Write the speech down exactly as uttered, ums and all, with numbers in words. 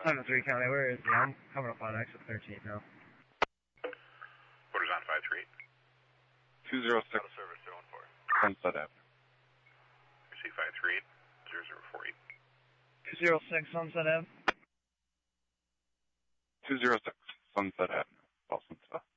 seven three County, where is he? I'm coming up on exit thirteen now. What is on five three eight? two zero six Service zero one four. Sunset Avenue. I see five three eight, zero zero four eight. two zero six Sunset Ave. two zero six Sunset Avenue, Boston, South.